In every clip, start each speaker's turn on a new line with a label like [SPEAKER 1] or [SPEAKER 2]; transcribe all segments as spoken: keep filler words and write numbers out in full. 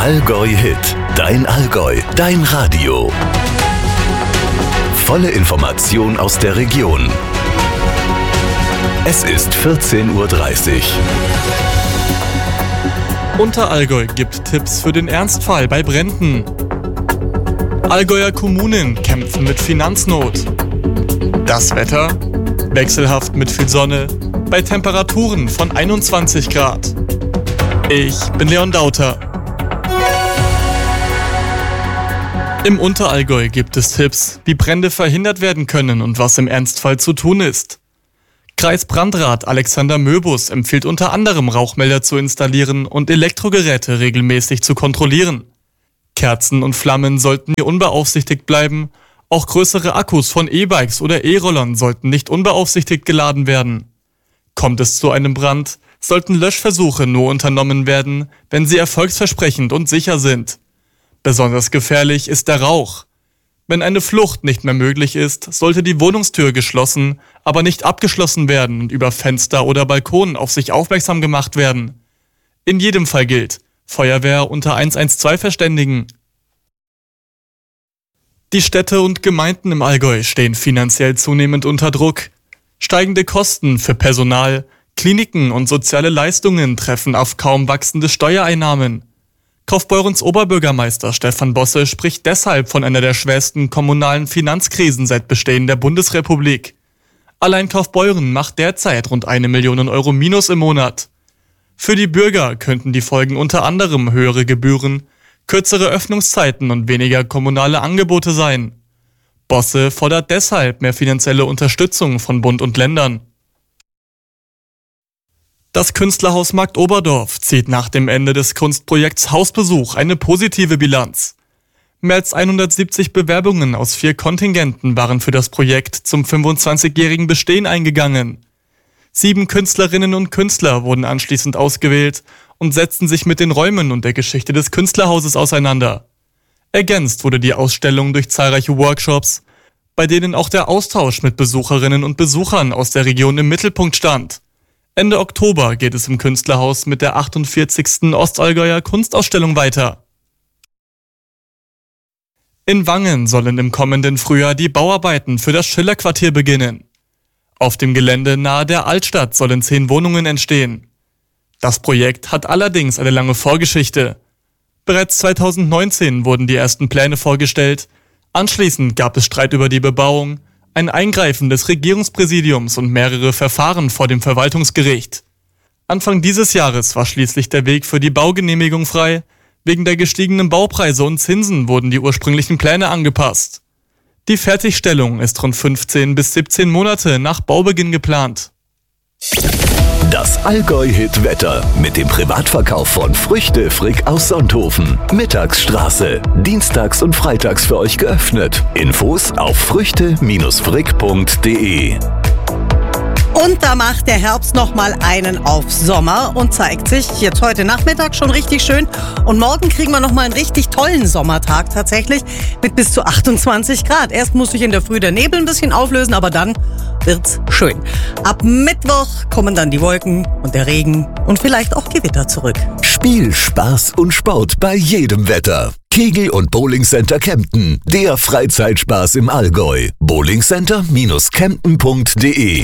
[SPEAKER 1] Allgäu Hit, dein Allgäu, dein Radio. Volle Information aus der Region. Es ist vierzehn Uhr dreißig.
[SPEAKER 2] Unterallgäu gibt Tipps für den Ernstfall bei Bränden. Allgäuer Kommunen kämpfen mit Finanznot. Das Wetter? Wechselhaft mit viel Sonne, bei Temperaturen von einundzwanzig Grad. Ich bin Leon Dauter. Im Unterallgäu gibt es Tipps, wie Brände verhindert werden können und was im Ernstfall zu tun ist. Kreisbrandrat Alexander Möbus empfiehlt unter anderem Rauchmelder zu installieren und Elektrogeräte regelmäßig zu kontrollieren. Kerzen und Flammen sollten hier unbeaufsichtigt bleiben, auch größere Akkus von E-Bikes oder E-Rollern sollten nicht unbeaufsichtigt geladen werden. Kommt es zu einem Brand, sollten Löschversuche nur unternommen werden, wenn sie erfolgsversprechend und sicher sind. Besonders gefährlich ist der Rauch. Wenn eine Flucht nicht mehr möglich ist, sollte die Wohnungstür geschlossen, aber nicht abgeschlossen werden und über Fenster oder Balkon auf sich aufmerksam gemacht werden. In jedem Fall gilt: Feuerwehr unter eins eins zwei verständigen. Die Städte und Gemeinden im Allgäu stehen finanziell zunehmend unter Druck. Steigende Kosten für Personal, Kliniken und soziale Leistungen treffen auf kaum wachsende Steuereinnahmen. Kaufbeurens Oberbürgermeister Stefan Bosse spricht deshalb von einer der schwersten kommunalen Finanzkrisen seit Bestehen der Bundesrepublik. Allein Kaufbeuren macht derzeit rund eine Million Euro Minus im Monat. Für die Bürger könnten die Folgen unter anderem höhere Gebühren, kürzere Öffnungszeiten und weniger kommunale Angebote sein. Bosse fordert deshalb mehr finanzielle Unterstützung von Bund und Ländern. Das Künstlerhaus Marktoberdorf zieht nach dem Ende des Kunstprojekts Hausbesuch eine positive Bilanz. Mehr als hundertsiebzig Bewerbungen aus vier Kontingenten waren für das Projekt zum fünfundzwanzigjährigen Bestehen eingegangen. Sieben Künstlerinnen und Künstler wurden anschließend ausgewählt und setzten sich mit den Räumen und der Geschichte des Künstlerhauses auseinander. Ergänzt wurde die Ausstellung durch zahlreiche Workshops, bei denen auch der Austausch mit Besucherinnen und Besuchern aus der Region im Mittelpunkt stand. Ende Oktober geht es im Künstlerhaus mit der achtundvierzigsten Ostallgäuer Kunstausstellung weiter. In Wangen sollen im kommenden Frühjahr die Bauarbeiten für das Schillerquartier beginnen. Auf dem Gelände nahe der Altstadt sollen zehn Wohnungen entstehen. Das Projekt hat allerdings eine lange Vorgeschichte. Bereits zweitausendneunzehn wurden die ersten Pläne vorgestellt. Anschließend gab es Streit über die Bebauung, ein Eingreifen des Regierungspräsidiums und mehrere Verfahren vor dem Verwaltungsgericht. Anfang dieses Jahres war schließlich der Weg für die Baugenehmigung frei. Wegen der gestiegenen Baupreise und Zinsen wurden die ursprünglichen Pläne angepasst. Die Fertigstellung ist rund fünfzehn bis siebzehn Monate nach Baubeginn geplant.
[SPEAKER 1] Das Allgäu-Hit-Wetter mit dem Privatverkauf von Früchte Frick aus Sonthofen. Mittagsstraße. Dienstags und freitags für euch geöffnet. Infos auf früchte Frick punkt de.
[SPEAKER 3] Und da macht der Herbst nochmal einen auf Sommer und zeigt sich jetzt heute Nachmittag schon richtig schön. Und morgen kriegen wir nochmal einen richtig tollen Sommertag tatsächlich mit bis zu achtundzwanzig Grad. Erst muss sich in der Früh der Nebel ein bisschen auflösen, aber dann wird's schön. Ab Mittwoch kommen dann die Wolken und der Regen und vielleicht auch Gewitter zurück.
[SPEAKER 1] Spiel, Spaß und Sport bei jedem Wetter. Kegel- und Bowlingcenter Kempten, der Freizeitspaß im Allgäu. bowlingcenter Kempten punkt de.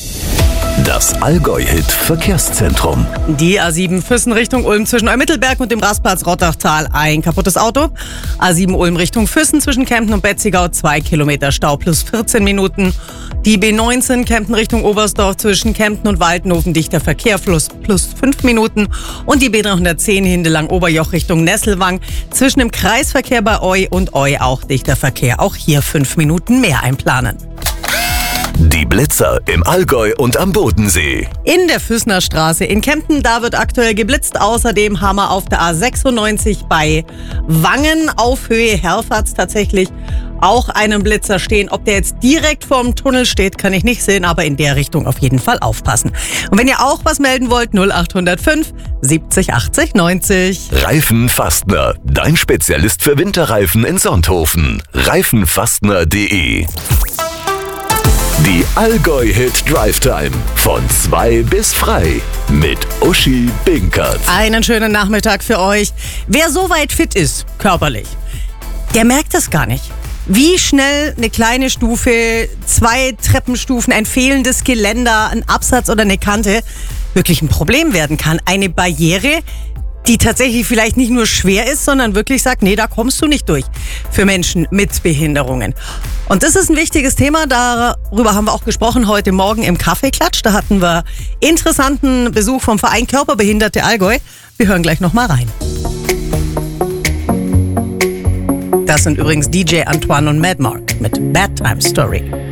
[SPEAKER 1] Das Allgäu-Hit-Verkehrszentrum.
[SPEAKER 3] Die A sieben Füssen Richtung Ulm zwischen Eumittelberg und dem Rastplatz Rottachtal ein kaputtes Auto. A sieben Ulm Richtung Füssen zwischen Kempten und Betzigau zwei Kilometer Stau plus vierzehn Minuten. Die B neunzehn Kempten Richtung Oberstdorf zwischen Kempten und Waldenhofen dichter Verkehr plus, plus fünf Minuten. Und die B dreihundertzehn Hindelang Oberjoch Richtung Nesselwang zwischen dem Kreisverkehr bei Eu und Eu auch dichter Verkehr. Auch hier fünf Minuten mehr einplanen.
[SPEAKER 1] Die Blitzer im Allgäu und am Bodensee.
[SPEAKER 3] In der Füssner Straße in Kempten, da wird aktuell geblitzt. Außerdem haben wir auf der A sechsundneunzig bei Wangen auf Höhe Herfahrt tatsächlich auch einen Blitzer stehen. Ob der jetzt direkt vorm Tunnel steht, kann ich nicht sehen, aber in der Richtung auf jeden Fall aufpassen. Und wenn ihr auch was melden wollt, null acht null fünf siebzig achtzig neunzig.
[SPEAKER 1] Reifenfastner, dein Spezialist für Winterreifen in Sonthofen. reifenfastner punkt de. Die Allgäu-Hit Drive Time von zwei bis frei mit Uschi Binkert.
[SPEAKER 3] Einen schönen Nachmittag für euch. Wer so weit fit ist, körperlich, der merkt das gar nicht. Wie schnell eine kleine Stufe, zwei Treppenstufen, ein fehlendes Geländer, ein Absatz oder eine Kante wirklich ein Problem werden kann. Eine Barriere, die tatsächlich vielleicht nicht nur schwer ist, sondern wirklich sagt, nee, da kommst du nicht durch für Menschen mit Behinderungen. Und das ist ein wichtiges Thema, darüber haben wir auch gesprochen heute Morgen im Kaffeeklatsch. Da hatten wir interessanten Besuch vom Verein Körperbehinderte Allgäu. Wir hören gleich noch mal rein. Das sind übrigens D J Antoine und Mad Mark mit Bad Time Story.